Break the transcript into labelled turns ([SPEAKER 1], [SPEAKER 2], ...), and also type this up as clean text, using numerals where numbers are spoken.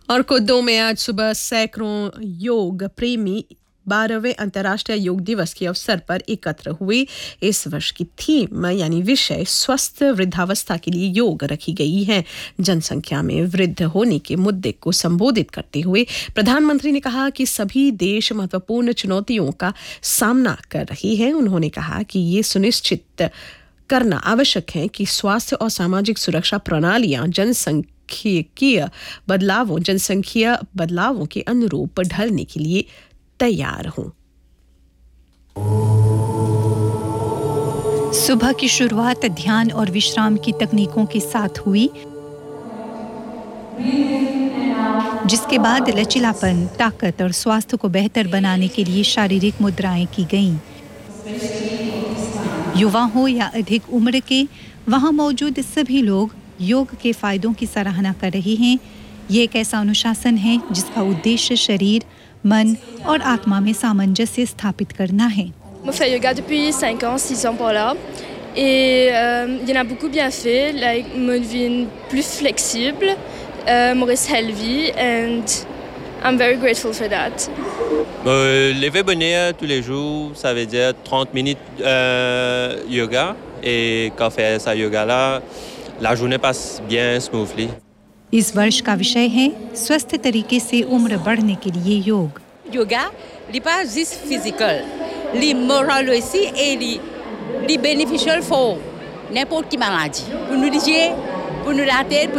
[SPEAKER 1] और कुद्दू में आज सुबह सैकड़ों योग प्रेमी 12वें अंतर्राष्ट्रीय योग दिवस के अवसर पर एकत्र हुए। इस वर्ष की थीम यानी विषय स्वस्थ वृद्धावस्था के लिए योग रखी गई है। जनसंख्या में वृद्ध होने के मुद्दे को संबोधित करते हुए प्रधानमंत्री ने कहा कि सभी देश महत्वपूर्ण चुनौतियों का सामना कर रहे हैं। उन्होंने कहा कि ये सुनिश्चित करना आवश्यक है कि स्वास्थ्य और सामाजिक सुरक्षा प्रणालियां जनसंख्यिकीय बदलावों के अनुरूप ढलने के लिए तैयार हों।
[SPEAKER 2] सुबह की शुरुआत ध्यान और विश्राम की तकनीकों के साथ हुई, जिसके बाद लचीलापन, ताकत और स्वास्थ्य को बेहतर बनाने के लिए शारीरिक मुद्राएं की गईं। युवा हो या अधिक उम्र के, वहां मौजूद सभी लोग योग के फायदों की सराहना कर रहे हैं। ये एक ऐसा अनुशासन है जिसका उद्देश्य शरीर, मन और आत्मा में सामंजस्य स्थापित करना है।
[SPEAKER 3] Moi, je fais yoga depuis 5 ans, 6 ans par là. Et il y en a beaucoup bien fait, like me devient plus flexible, more healthy, and I'm very grateful for that.
[SPEAKER 4] Lever bonheur tous les jours, ça veut dire 30 minutes yoga. Et quand on fait ça yoga-là, la journée passe bien smoothly.
[SPEAKER 2] इस वर्ष का विषय है स्वस्थ तरीके से उम्र बढ़ने के लिए योग।
[SPEAKER 5] Yoga, n'est pas juste physical, li moral aussi et li beneficial for n'importe quelle maladie. Pour nous dire, pour nous la tête,